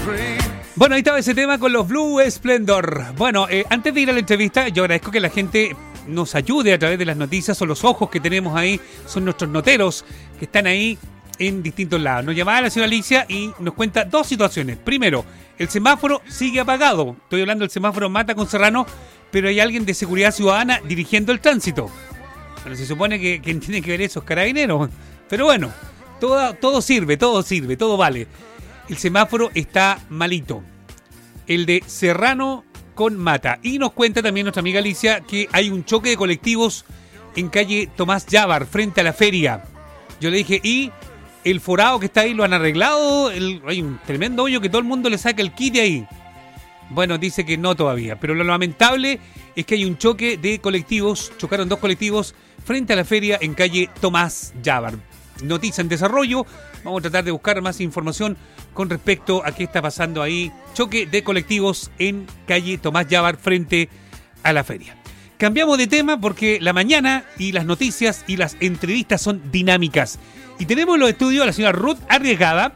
Bueno, ahí estaba ese tema con los Blue Splendor. Bueno, antes de ir a la entrevista, yo agradezco que la gente nos ayude a través de las noticias o los ojos que tenemos ahí. Son nuestros noteros que están ahí en distintos lados. Nos llamaba la señora Alicia y nos cuenta dos situaciones. Primero, el semáforo sigue apagado. Estoy hablando del semáforo Mata con Serrano, pero hay alguien de seguridad ciudadana dirigiendo el tránsito. Bueno, se supone que quien tiene que ver eso es Carabineros. Pero bueno, todo sirve, todo vale. El semáforo está malito. El de Serrano con Mata. Y nos cuenta también nuestra amiga Alicia que hay un choque de colectivos en calle Tomás Llávar, frente a la feria. Yo le dije, ¿y el forado que está ahí lo han arreglado? Hay un tremendo hoyo que todo el mundo le saca el kit de ahí. Bueno, dice que no todavía. Pero lo lamentable es que hay un choque de colectivos. Chocaron dos colectivos frente a la feria en calle Tomás Llávar. Noticia en desarrollo. Vamos a tratar de buscar más información con respecto a qué está pasando ahí. Choque de colectivos en calle Tomás Llávar frente a la feria. Cambiamos de tema porque la mañana y las noticias y las entrevistas son dinámicas. Y tenemos en los estudios a la señora Ruth Arriesgada,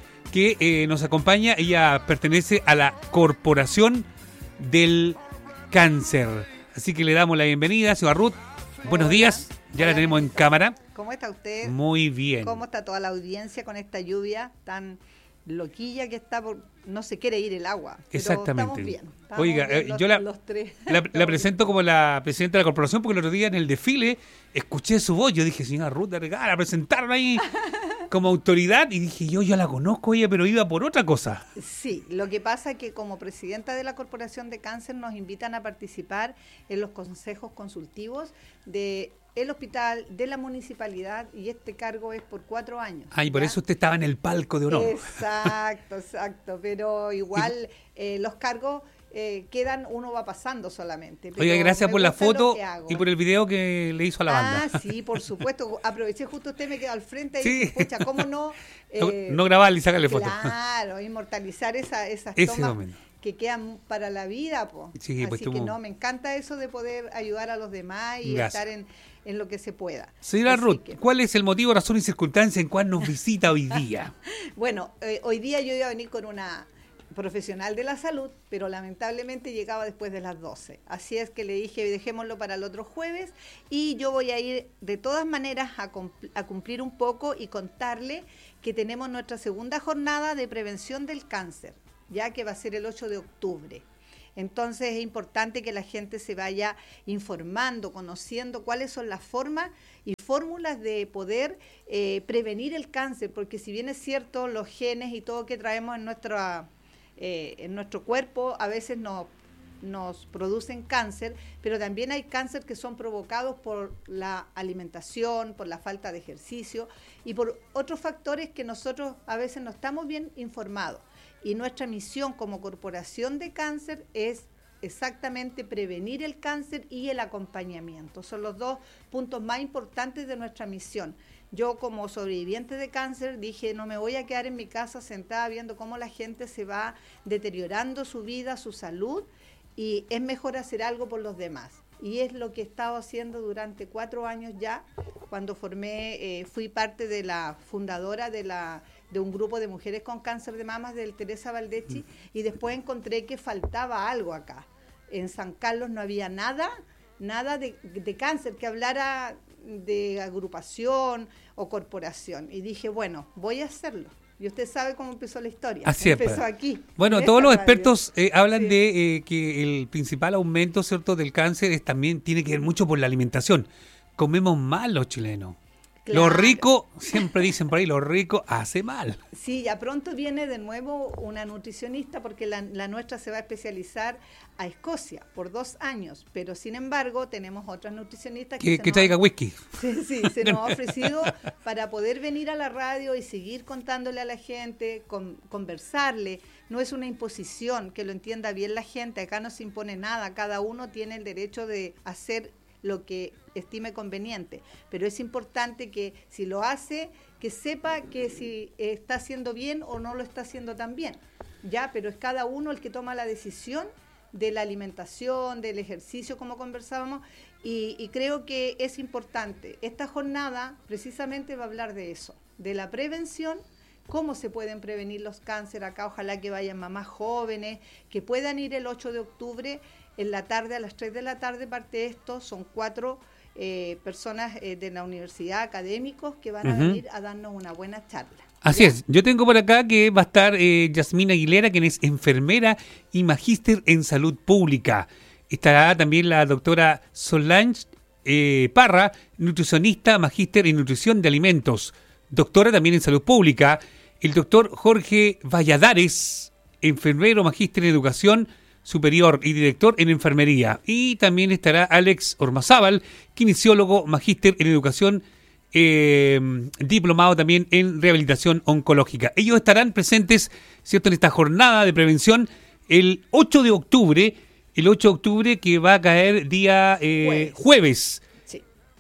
que nos acompaña. Ella pertenece a la Corporación del Cáncer. Así que le damos la bienvenida, señora Ruth. Buenos días, ya la tenemos en cámara. ¿Cómo está usted? Muy bien. ¿Cómo está toda la audiencia con esta lluvia tan loquilla que está? No se quiere ir el agua. Pero exactamente. Estamos bien. Oiga, bien yo los tres. la presento como la presidenta de la corporación porque el otro día en el desfile escuché su voz. Yo dije, señora Ruth Arriesgada, la presentaron ahí como autoridad y dije, yo la conozco ella, pero iba por otra cosa. Sí, lo que pasa es que como presidenta de la Corporación de Cáncer nos invitan a participar en los consejos consultivos de el hospital, de la municipalidad, y este cargo es por 4 años. Ah, y por eso usted estaba en el palco de honor. Exacto, pero igual los cargos quedan, uno va pasando solamente. Pero oiga, gracias por la foto y por el video que le hizo a la banda. Ah, sí, por supuesto. Aproveché justo usted me quedó al frente y sí. dije, pucha, ¿cómo no? No grabarle y sacarle fotos. Claro, inmortalizar esas ese tomas momento que quedan para la vida, po. Sí, pues así que no, me encanta eso de poder ayudar a los demás y gracias. estar en lo que se pueda. Señora así Ruth, que ¿cuál es el motivo, razón y circunstancia en cuál nos visita hoy día? Bueno, hoy día yo iba a venir con una profesional de la salud, pero lamentablemente llegaba después de las 12. Así es que le dije, dejémoslo para el otro jueves, y yo voy a ir de todas maneras a cumplir un poco y contarle que tenemos nuestra segunda jornada de prevención del cáncer, ya que va a ser el 8 de octubre. Entonces es importante que la gente se vaya informando, conociendo cuáles son las formas y fórmulas de poder prevenir el cáncer, porque si bien es cierto, los genes y todo que traemos en nuestro cuerpo a veces nos producen cáncer, pero también hay cáncer que son provocados por la alimentación, por la falta de ejercicio y por otros factores que nosotros a veces no estamos bien informados. Y nuestra misión como Corporación de Cáncer es exactamente prevenir el cáncer y el acompañamiento. Son los dos puntos más importantes de nuestra misión. Yo como sobreviviente de cáncer dije, no me voy a quedar en mi casa sentada viendo cómo la gente se va deteriorando su vida, su salud, y es mejor hacer algo por los demás. Y es lo que he estado haciendo durante 4 años ya, cuando fui parte de la fundadora de un grupo de mujeres con cáncer de mamas del Teresa Valdechi, y después encontré que faltaba algo acá. En San Carlos no había nada de cáncer que hablara de agrupación o corporación. Y dije, bueno, voy a hacerlo. Y usted sabe cómo empezó la historia. Así empezó aquí. Bueno, todos los expertos hablan sí. de que el principal aumento, ¿cierto?, del cáncer también tiene que ver mucho por la alimentación. Comemos mal los chilenos. Claro. Lo rico, siempre dicen por ahí, lo rico hace mal. Sí, ya pronto viene de nuevo una nutricionista, porque la nuestra se va a especializar a Escocia por 2 años, pero sin embargo tenemos otras nutricionistas que traiga whisky. Sí, se nos ha ofrecido para poder venir a la radio y seguir contándole a la gente, conversarle. No es una imposición, que lo entienda bien la gente, acá no se impone nada, cada uno tiene el derecho de hacer lo que estime conveniente, pero es importante que si lo hace, que sepa que si está haciendo bien o no lo está haciendo tan bien, ya, pero es cada uno el que toma la decisión de la alimentación, del ejercicio, como conversábamos, y creo que es importante. Esta jornada precisamente va a hablar de eso, de la prevención, cómo se pueden prevenir los cánceres. Acá ojalá que vayan mamás jóvenes, que puedan ir el 8 de octubre en la tarde, a las 3 de la tarde parte esto. Son 4 personas de la universidad, académicos, que van a venir a darnos una buena charla. Así es, yo tengo por acá que va a estar Yasmín Aguilera, quien es enfermera y magíster en salud pública. Estará también la doctora Solange Parra, nutricionista, magíster en nutrición de alimentos, doctora también en salud pública. El doctor Jorge Valladares, enfermero, magíster en educación superior y director en enfermería. Y también estará Alex Ormazábal, kinesiólogo, magíster en educación, diplomado también en rehabilitación oncológica. Ellos estarán presentes, ¿cierto?, en esta jornada de prevención el 8 de octubre, que va a caer día jueves. Sí.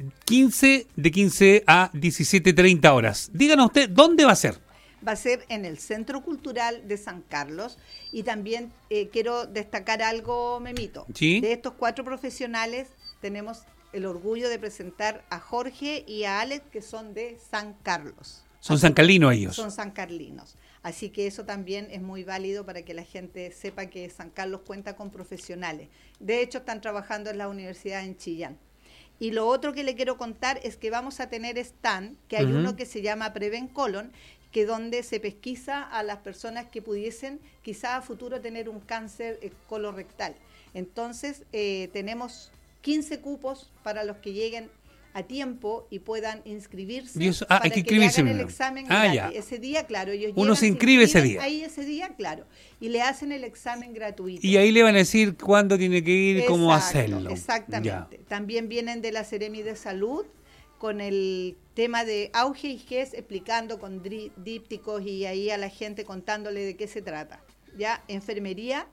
15 a 17:30 horas. Díganos usted, ¿dónde va a ser? Va a ser en el Centro Cultural de San Carlos. Y también quiero destacar algo, Memito. ¿Sí? De estos 4 profesionales tenemos el orgullo de presentar a Jorge y a Alex, que son de San Carlos. Son sancarlinos ellos. Son sancarlinos. Así que eso también es muy válido para que la gente sepa que San Carlos cuenta con profesionales. De hecho, están trabajando en la universidad en Chillán. Y lo otro que le quiero contar es que vamos a tener stand, que hay uno que se llama Prevencolon, que donde se pesquisa a las personas que pudiesen quizá a futuro tener un cáncer colorectal. Entonces, tenemos 15 cupos para los que lleguen a tiempo y puedan inscribirse. Y eso, para hay que que le inscribirse. hagan el examen gratis. Ya. Ese día, claro, ellos Uno llegan, se inscribe ese día. Ahí ese día, claro, y le hacen el examen gratuito. Y ahí le van a decir cuándo tiene que ir, cómo hacerlo. Exactamente. Ya. También vienen de la Seremi de Salud con el tema de auge y GES, explicando con dípticos y ahí a la gente contándole de qué se trata. Ya, enfermería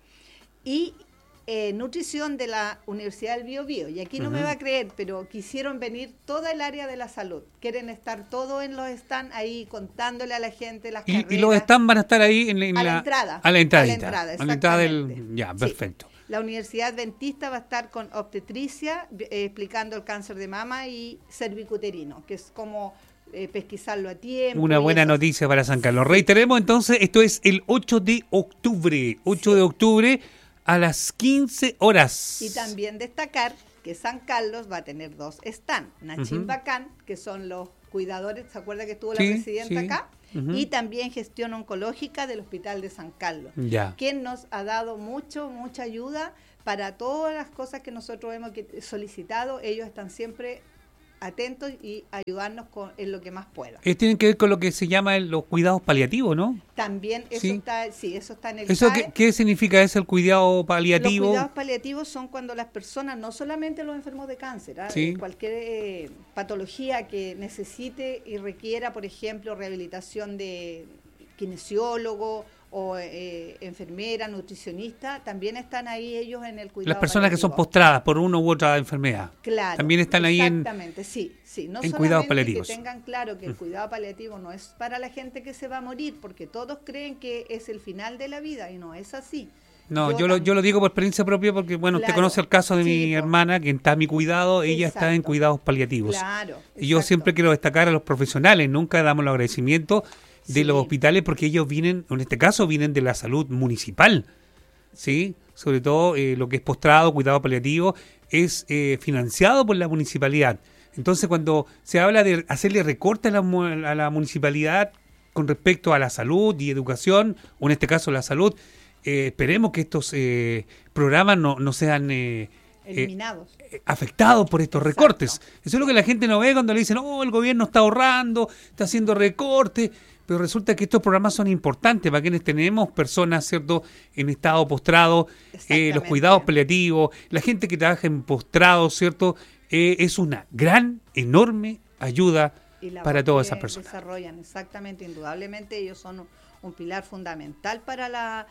y nutrición de la Universidad del Biobío. Y aquí no me va a creer, pero quisieron venir toda el área de la salud. Quieren estar todos en los stands ahí contándole a la gente las carreras. Y los stands van a estar ahí en la entrada. A la entrada, exactamente. Ya, perfecto. Sí. La Universidad Adventista va a estar con obstetricia, explicando el cáncer de mama y cervicuterino, que es como pesquisarlo a tiempo. Una buena noticia para San Carlos. Reiteremos entonces, esto es el 8 de octubre. 8 de octubre a las 15 horas. Y también destacar que San Carlos va a tener 2 stands. Nachín Bacán, que son los cuidadores, ¿se acuerda que estuvo la presidenta acá? Y también gestión oncológica del Hospital de San Carlos, quien nos ha dado mucha ayuda para todas las cosas que nosotros hemos solicitado. Ellos están siempre atentos y ayudarnos en lo que más pueda. Tienen que ver con lo que se llama los cuidados paliativos, ¿no? También eso está en el ¿Eso CAE. qué significa eso, el cuidado paliativo? Los cuidados paliativos son cuando las personas, no solamente los enfermos de cáncer, cualquier patología que necesite y requiera, por ejemplo, rehabilitación de kinesiólogo o enfermera, nutricionista, también están ahí ellos en el cuidado Las personas paliativo. que son postradas por una u otra enfermedad. Claro. También están ahí exactamente, sí. No en solamente cuidados paliativos. Que tengan claro que el cuidado paliativo no es para la gente que se va a morir, porque todos creen que es el final de la vida y no es así. No, yo lo digo por experiencia propia porque, bueno, usted conoce el caso de mi hermana, que está a mi cuidado, ella está en cuidados paliativos. Claro. Y yo siempre quiero destacar a los profesionales, nunca damos los agradecimientos de los hospitales porque ellos vienen, en este caso, vienen de la salud municipal, ¿sí? Sobre todo lo que es postrado, cuidado paliativo, es financiado por la municipalidad. Entonces, cuando se habla de hacerle recorte a la municipalidad con respecto a la salud y educación, o en este caso la salud, esperemos que estos programas no sean eliminados, afectados por estos recortes. Eso es lo que la gente no ve cuando le dicen, el gobierno está ahorrando, está haciendo recortes, pero resulta que estos programas son importantes para quienes tenemos personas, ¿cierto?, en estado postrado, los cuidados paliativos, la gente que trabaja en postrado, ¿cierto?, es una gran, enorme ayuda para todas esas personas. Desarrollan, exactamente, indudablemente ellos son un pilar fundamental para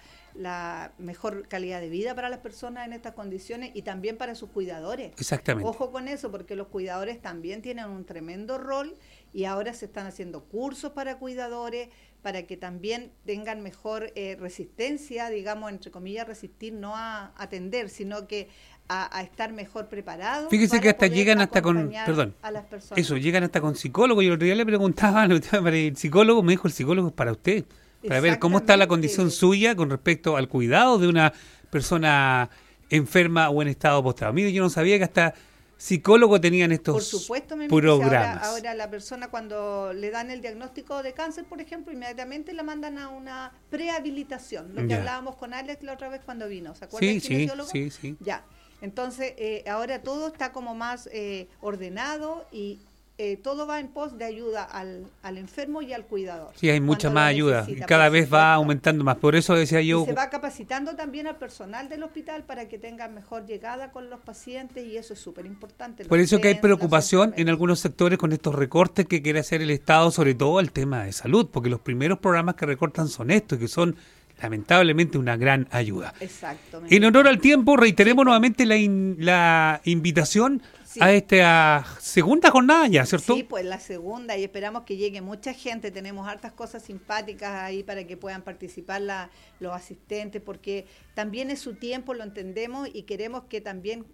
la mejor calidad de vida para las personas en estas condiciones y también para sus cuidadores. Exactamente. Ojo con eso, porque los cuidadores también tienen un tremendo rol y ahora se están haciendo cursos para cuidadores, para que también tengan mejor resistencia, digamos, entre comillas, resistir, no a atender, sino que a estar mejor preparados. Fíjese que hasta llegan hasta con, perdón, a las personas. Eso, llegan hasta con psicólogo. Y el otro día le preguntaba para el psicólogo, me dijo, el psicólogo es para usted, para ver cómo está la condición suya con respecto al cuidado de una persona enferma o en estado postrado. Mire, yo no sabía que hasta psicólogo tenían estos por supuesto, programas. Ahora la persona cuando le dan el diagnóstico de cáncer, por ejemplo, inmediatamente la mandan a una prehabilitación, lo que hablábamos con Alex la otra vez cuando vino, ¿se acuerdan? Sí. Ya, entonces ahora todo está como más ordenado y todo va en pos de ayuda al enfermo y al cuidador. Sí, hay mucha más ayuda y cada vez va aumentando más. Por eso decía yo... Y se va capacitando también al personal del hospital para que tengan mejor llegada con los pacientes y eso es súper importante. Por eso que hay preocupación en algunos sectores con estos recortes que quiere hacer el Estado, sobre todo el tema de salud, porque los primeros programas que recortan son estos, que son lamentablemente una gran ayuda. Exacto. En honor al tiempo, reiteremos nuevamente la invitación a esta segunda jornada ya, ¿cierto? Sí, pues la segunda y esperamos que llegue mucha gente. Tenemos hartas cosas simpáticas ahí para que puedan participar los asistentes, porque también es su tiempo, lo entendemos y queremos que también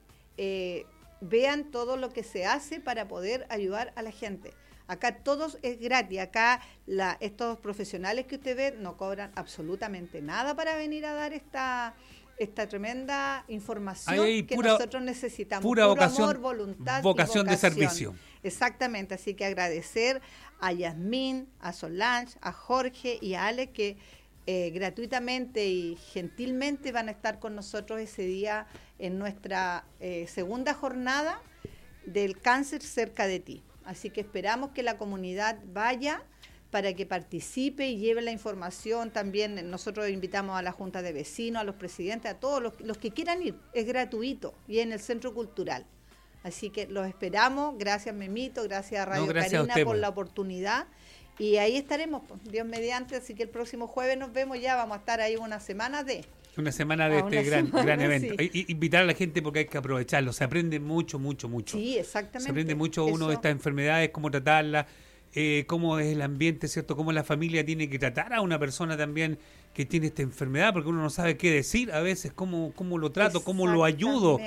vean todo lo que se hace para poder ayudar a la gente. Acá todo es gratis, acá estos profesionales que usted ve no cobran absolutamente nada para venir a dar esta tremenda información que nosotros necesitamos. Pura vocación, amor, voluntad vocación de servicio. Exactamente, así que agradecer a Yasmín, a Solange, a Jorge y a Ale que gratuitamente y gentilmente van a estar con nosotros ese día en nuestra segunda jornada del cáncer cerca de ti. Así que esperamos que la comunidad vaya para que participe y lleve la información. También nosotros invitamos a la Junta de Vecinos, a los presidentes, a todos los que quieran ir. Es gratuito y en el Centro Cultural. Así que los esperamos. Gracias, Memito. Gracias a Radio Karina por la oportunidad. Y ahí estaremos, Dios mediante. Así que el próximo jueves nos vemos ya. Vamos a estar ahí una semana de este gran evento. Sí. Invitar a la gente porque hay que aprovecharlo. Se aprende mucho. Sí, exactamente. Se aprende mucho uno de estas enfermedades, cómo tratarlas. Cómo es el ambiente, ¿cierto? Cómo la familia tiene que tratar a una persona también que tiene esta enfermedad, porque uno no sabe qué decir a veces, cómo lo trato, cómo lo ayudo.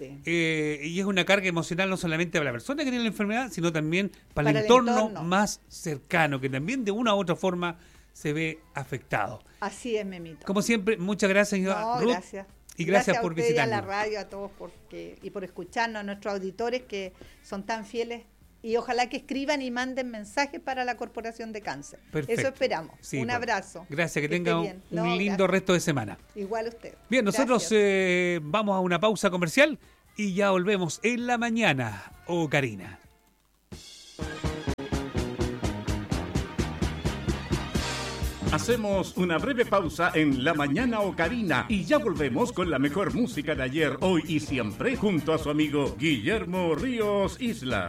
Y es una carga emocional no solamente para la persona que tiene la enfermedad, sino también para el entorno más cercano, que también de una u otra forma se ve afectado. Así es, Memito. Como siempre, muchas gracias, Ruth. Gracias. Y gracias por visitarnos. A la radio, a todos y por escucharnos, a nuestros auditores que son tan fieles. Y ojalá que escriban y manden mensajes para la Corporación de Cáncer. Perfecto. Eso esperamos. Sí, un abrazo. Gracias, que tenga un lindo resto de semana. Igual usted. Bien, nosotros vamos a una pausa comercial y ya volvemos en la mañana, Karina. Hacemos una breve pausa en La Mañana Karina y ya volvemos con la mejor música de ayer, hoy y siempre junto a su amigo Guillermo Ríos Isla.